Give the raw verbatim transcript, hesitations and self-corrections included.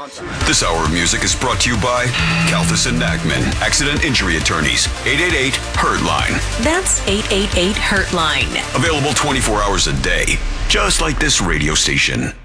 This hour of music is brought to you by Kalthus and Nachman, Accident Injury Attorneys, eight eight eight, hurt line. That's eight eight eight, hurt line. Available twenty-four hours a day, just like this radio station.